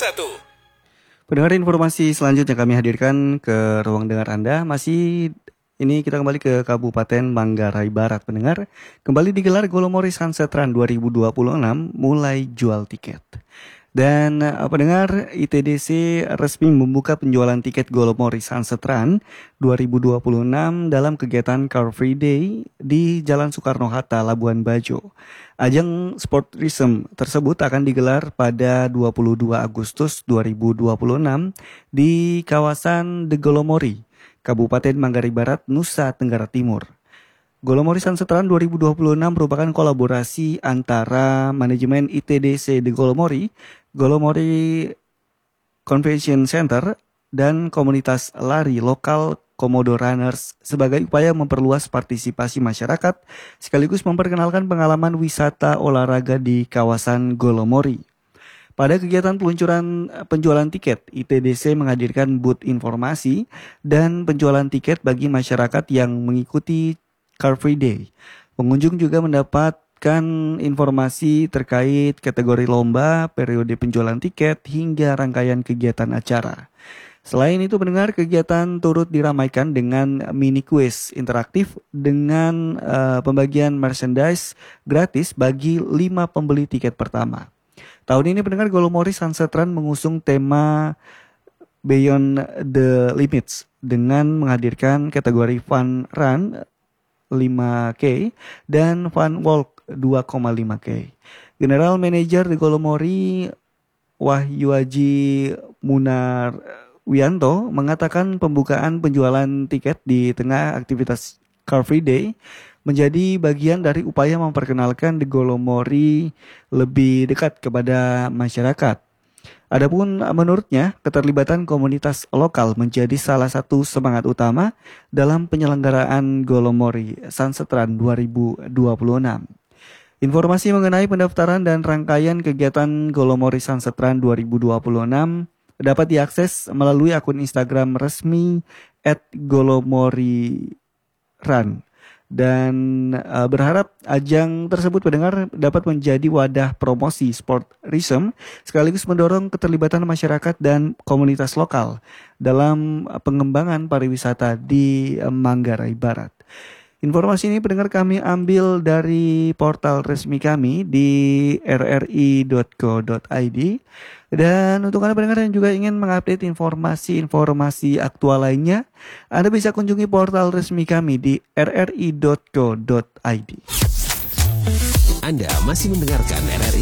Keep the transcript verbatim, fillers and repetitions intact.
satu. Pendengar, informasi selanjutnya kami hadirkan ke ruang dengar Anda. Masih ini kita kembali ke Kabupaten Manggarai Barat. Pendengar, kembali digelar Golomori Sunset Run dua ribu dua puluh enam mulai jual tiket. Dan uh, pendengar, I T D C resmi membuka penjualan tiket Golomori Sunset Run dua ribu dua puluh enam dalam kegiatan Car Free Day di Jalan Soekarno-Hatta, Labuan Bajo. Ajang Sportism tersebut akan digelar pada dua puluh dua Agustus dua ribu dua puluh enam di kawasan The Golomori, Kabupaten Manggarai Barat, Nusa Tenggara Timur. Golomori Sunset Run dua ribu dua puluh enam merupakan kolaborasi antara manajemen I T D C The Golomori, Golomori Convention Center, dan komunitas lari lokal Komodo Runners sebagai upaya memperluas partisipasi masyarakat sekaligus memperkenalkan pengalaman wisata olahraga di kawasan Golomori. Pada kegiatan peluncuran penjualan tiket, I T D C menghadirkan booth informasi dan penjualan tiket bagi masyarakat yang mengikuti Car Free Day. Pengunjung juga mendapatkan informasi terkait kategori lomba, periode penjualan tiket, hingga rangkaian kegiatan acara. Selain itu, pendengar, kegiatan turut diramaikan dengan mini quiz interaktif dengan uh, pembagian merchandise gratis bagi lima pembeli tiket pertama. Tahun ini, pendengar, Golomori Sunset Run mengusung tema Beyond the Limits dengan menghadirkan kategori Fun Run lima K dan Fun Walk dua koma lima K. General Manager di Golomori, Wahyuaji Munar Wianto, mengatakan pembukaan penjualan tiket di tengah aktivitas Car Free Day menjadi bagian dari upaya memperkenalkan The Golomori lebih dekat kepada masyarakat. Adapun menurutnya, keterlibatan komunitas lokal menjadi salah satu semangat utama dalam penyelenggaraan Golomori Sunset Run dua ribu dua puluh enam. Informasi mengenai pendaftaran dan rangkaian kegiatan Golomori Sunset Run dua ribu dua puluh enam dapat diakses melalui akun Instagram resmi at golomori run. Dan uh, berharap ajang tersebut, pendengar, dapat menjadi wadah promosi sportism sekaligus mendorong keterlibatan masyarakat dan komunitas lokal dalam pengembangan pariwisata di Manggarai Barat. Informasi ini, pendengar, kami ambil dari portal resmi kami di r r i dot co dot i d. Dan untuk Anda pendengar yang juga ingin mengupdate informasi-informasi aktual lainnya, Anda bisa kunjungi portal resmi kami di r r i dot co dot i d. Anda masih mendengarkan R R I